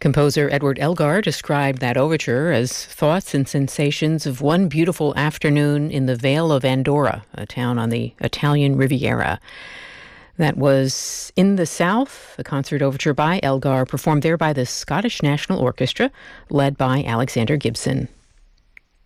Composer Edward Elgar described that overture as thoughts and sensations of one beautiful afternoon in the Vale of Andorra, a town on the Italian Riviera. That was In the South, a concert overture by Elgar, performed there by the Scottish National Orchestra, led by Alexander Gibson.